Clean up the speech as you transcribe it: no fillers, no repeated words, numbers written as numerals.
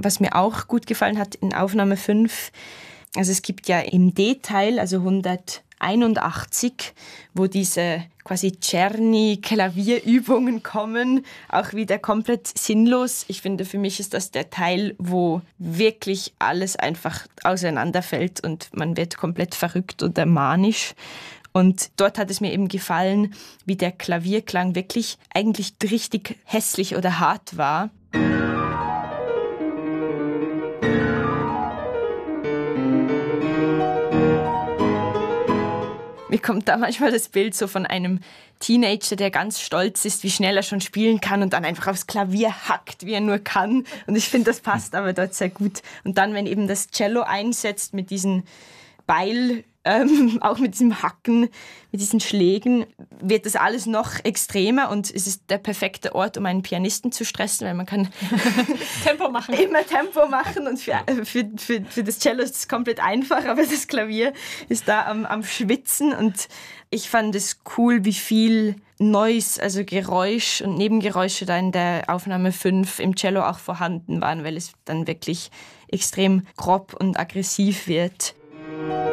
Was mir auch gut gefallen hat in Aufnahme 5, also es gibt ja im D-Teil, also 181, wo diese quasi Czerny-Klavierübungen kommen, auch wieder komplett sinnlos. Ich finde, für mich ist das der Teil, wo wirklich alles einfach auseinanderfällt und man wird komplett verrückt oder manisch. Und dort hat es mir eben gefallen, wie der Klavierklang wirklich eigentlich richtig hässlich oder hart war. Mir kommt da manchmal das Bild so von einem Teenager, der ganz stolz ist, wie schnell er schon spielen kann und dann einfach aufs Klavier hackt, wie er nur kann. Und ich finde, das passt aber dort sehr gut. Und dann, wenn eben das Cello einsetzt mit diesen Beil, auch mit diesem Hacken, mit diesen Schlägen, wird das alles noch extremer und es ist der perfekte Ort, um einen Pianisten zu stressen, weil man kann Tempo machen. Immer Tempo machen und für das Cello ist es komplett einfach, aber das Klavier ist da am Schwitzen und ich fand es cool, wie viel Noise, also Geräusch und Nebengeräusche da in der Aufnahme 5 im Cello auch vorhanden waren, weil es dann wirklich extrem grob und aggressiv wird.